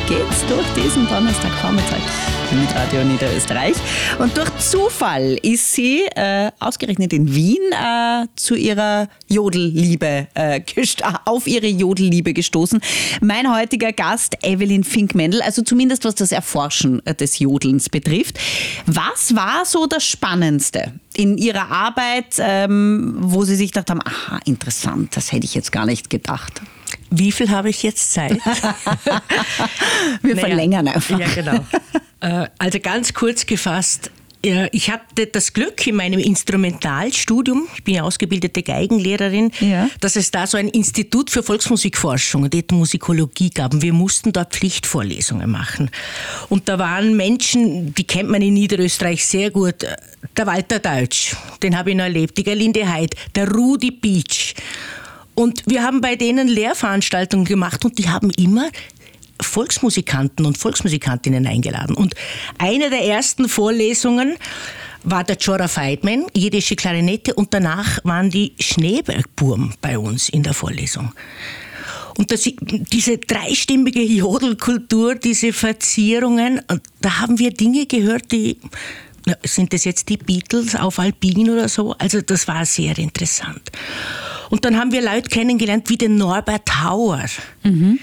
geht's durch diesen Donnerstagvormittag mit Radio Niederösterreich. Und durch Zufall ist sie ausgerechnet in Wien zu ihrer Jodelliebe auf ihre Jodelliebe gestoßen. Mein heutiger Gast, Evelyn Fink-Mendel, also zumindest was das Erforschen des Jodelns betrifft. Was war so das Spannendste in ihrer Arbeit, wo Sie sich gedacht haben, aha, interessant, das hätte ich jetzt gar nicht gedacht? Wie viel habe ich jetzt Zeit? Wir verlängern einfach. Ja, genau. Also ganz kurz gefasst, ich hatte das Glück in meinem Instrumentalstudium, ich bin ja ausgebildete Geigenlehrerin, dass es da so ein Institut für Volksmusikforschung und Ethnomusikologie gab. Und wir mussten dort Pflichtvorlesungen machen. Und da waren Menschen, die kennt man in Niederösterreich sehr gut. Der Walter Deutsch, den habe ich noch erlebt, die Gerlinde Heid, der Rudi Beach. Und wir haben bei denen Lehrveranstaltungen gemacht und die haben immer Volksmusikanten und Volksmusikantinnen eingeladen. Und eine der ersten Vorlesungen war der Jorah Feidman, jiddische Klarinette, und danach waren die Schneebergburm bei uns in der Vorlesung. Und diese dreistimmige Jodelkultur, diese Verzierungen, da haben wir Dinge gehört, sind das jetzt die Beatles auf Alpin oder so? Also das war sehr interessant. Und dann haben wir Leute kennengelernt wie den Norbert Hauer.